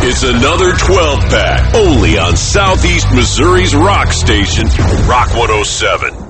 It's another 12-pack, only on Southeast Missouri's rock station, Rock 107.